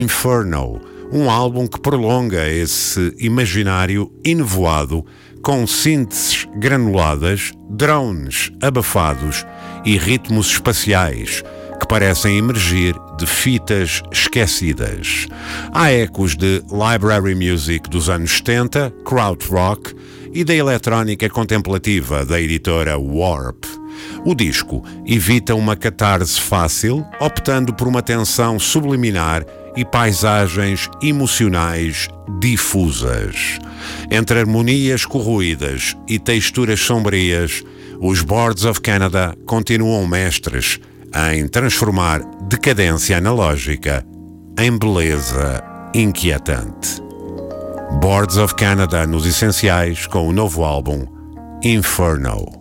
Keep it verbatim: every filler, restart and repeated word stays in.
Inferno, um álbum que prolonga esse imaginário enevoado com sínteses granuladas, drones abafados e ritmos espaciais que parecem emergir de fitas esquecidas. Há ecos de library music dos anos setenta, krautrock e da eletrónica contemplativa da editora Warp. O disco evita uma catarse fácil, optando por uma tensão subliminar e paisagens emocionais difusas. Entre harmonias corroídas e texturas sombrias, os Boards of Canada continuam mestres em transformar decadência analógica em beleza inquietante. Boards of Canada nos essenciais com o novo álbum Inferno.